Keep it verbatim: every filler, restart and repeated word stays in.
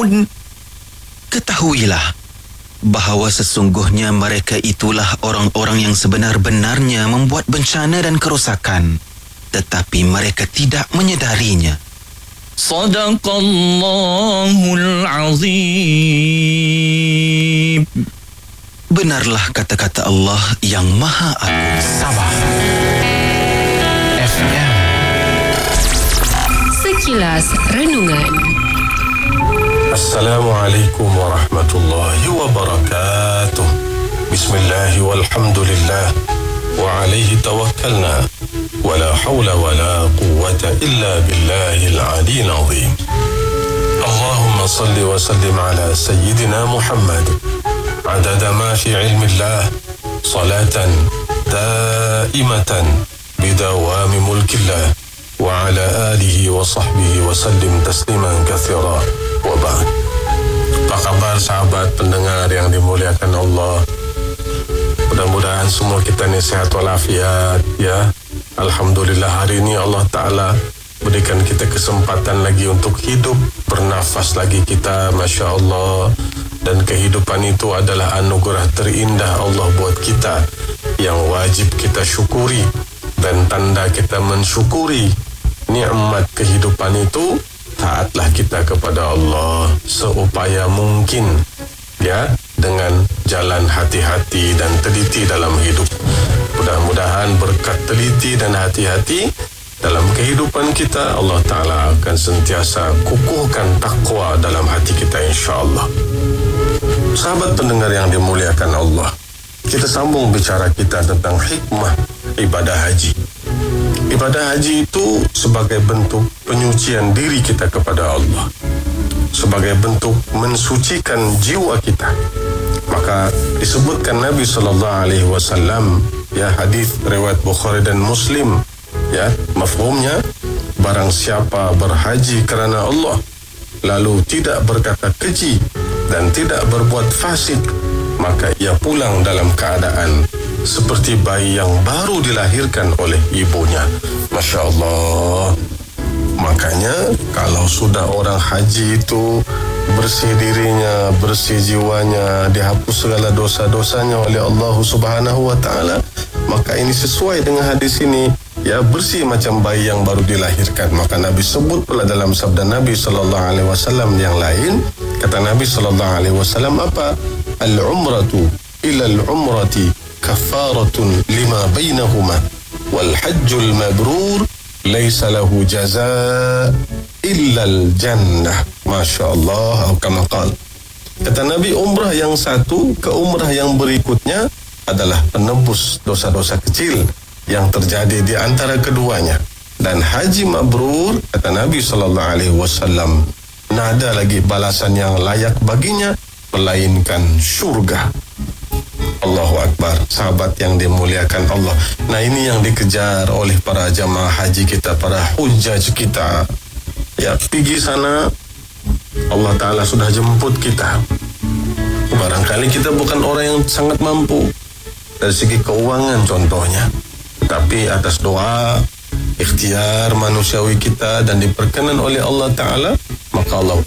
Namun, ketahuilah bahawa sesungguhnya mereka itulah orang-orang yang sebenar-benarnya membuat bencana dan kerosakan, tetapi mereka tidak menyedarinya. Sadaqallahul Azim. Benarlah kata-kata Allah yang Maha Agung. Sabah F M. Sekilas Renungan. Assalamualaikum warahmatullahi wabarakatuh. Bismillah walhamdulillah wa alaihi tawakkalna wa la hawla wa la quwwata illa billahil aliyyil azim. Allahumma salli wa sallim ala sayyidina Muhammad adada ma fi ilmillah salatan daimatan bidawami mulkillah wa ala alihi wa sahbihi wa sallim tasliman katsira wa ba'd. Apa kabar sahabat pendengar yang dimuliakan Allah? Mudah-mudahan semua kita ni sehat walafiat ya. Alhamdulillah hari ini Allah Ta'ala berikan kita kesempatan lagi untuk hidup, bernafas lagi kita, Masya Allah. Dan kehidupan itu adalah anugerah terindah Allah buat kita yang wajib kita syukuri. Dan tanda kita mensyukuri nikmat kehidupan itu, taatlah kita kepada Allah seupaya mungkin ya, dengan jalan hati-hati dan teliti dalam hidup. Mudah-mudahan berkat teliti dan hati-hati dalam kehidupan kita, Allah Ta'ala akan sentiasa kukuhkan takwa dalam hati kita, insya-Allah. Sahabat pendengar yang dimuliakan Allah, kita sambung bicara kita tentang hikmah ibadah haji. Ibadah haji itu sebagai bentuk penyucian diri kita kepada Allah, sebagai bentuk mensucikan jiwa kita. Maka disebutkan Nabi sallallahu alaihi wasallam ya, hadis riwayat Bukhari dan Muslim ya, mafhumnya barang siapa berhaji kerana Allah lalu tidak berkata keji dan tidak berbuat fasik, maka ia pulang dalam keadaan seperti bayi yang baru dilahirkan oleh ibunya. Masya Allah. Makanya kalau sudah orang haji itu bersih dirinya, bersih jiwanya, dihapus segala dosa-dosanya oleh Allah Subhanahu wa Ta'ala, maka ini sesuai dengan hadis ini ya, bersih macam bayi yang baru dilahirkan. Maka Nabi sebut pula dalam sabda Nabi sallallahu alaihi wasallam yang lain, kata Nabi sallallahu alaihi wasallam apa? Al-umratu ila al-umrati kafaratun lima bainahuma wal hajjul mabrur laysa lahu jazaa illa al-jannah. Masya Allah, kama qala. Kata Nabi, umrah yang satu ke umrah yang berikutnya adalah penebus dosa-dosa kecil yang terjadi di antara keduanya. Dan haji mabrur, kata Nabi sallallahu alaihi wasallam, nada lagi balasan yang layak baginya melainkan syurga. Allahu Akbar, sahabat yang dimuliakan Allah. Nah, ini yang dikejar oleh para jamaah haji kita, para hujjaj kita. Ya, pergi sana, Allah Ta'ala sudah jemput kita. Barangkali kita bukan orang yang sangat mampu dari segi keuangan contohnya, tapi atas doa, ikhtiar manusiawi kita dan diperkenan oleh Allah Ta'ala, maka Allah